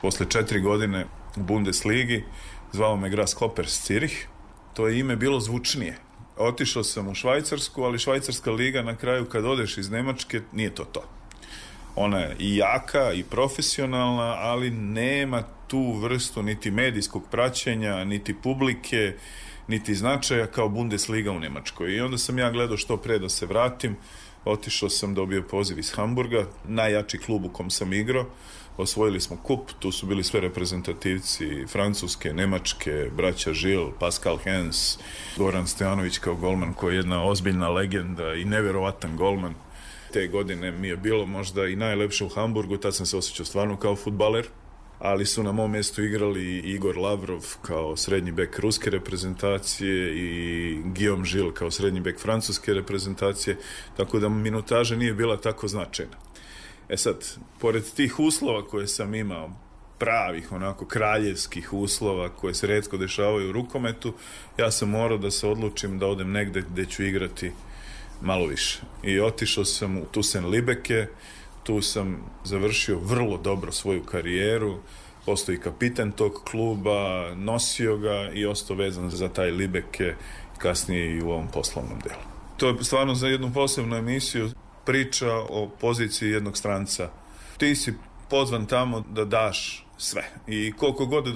Posle 4 godine u Bundesligi zvao me Grasshopper Zürich. To je ime bilo zvučnije. Otišao sam u Švajcarsku, ali švajcarska liga na kraju kad odeš iz Nemačke nije to. Ona je i jaka i profesionalna, ali nema tu vrstu niti medijskog praćenja, niti publike, niti značaja kao Bundesliga u Njemačkoj. I onda sam ja gledao što pre da se vratim. Otišao sam, dobio poziv iz Hamburga, najjači klub u kom sam igrao. Osvojili smo kup, tu su bili sve reprezentativci Francuske, Nemačke, braća Žil, Pascal Hens, Goran Stojanović kao golman, koji je jedna ozbiljna legenda i nevjerovatan golman. Te godine mi je bilo možda i najlepše u Hamburgu, tad sam se osjećao stvarno kao fudbaler, ali su na mom mjestu igrali Igor Lavrov kao srednji bek ruske reprezentacije i Guillaume Gilles kao srednji bek francuske reprezentacije, tako da minutaža nije bila tako značajna. Sad, pored tih uslova koje sam imao, pravih, onako kraljevskih uslova koje se retko dešavaju u rukometu, ja sam morao da se odlučim da odem negde gde ću igrati malo više. I otišao sam u Thyssen Lübbecke, tu sam završio vrlo dobro svoju karijeru, postao i kapitan tog kluba, nosio ga i ostao vezan za taj Lübbecke, kasnije i u ovom poslovnom delu. To je stvarno za jednu posebnu emisiju priča o poziciji jednog stranca. Ti si pozvan tamo da daš sve i koliko god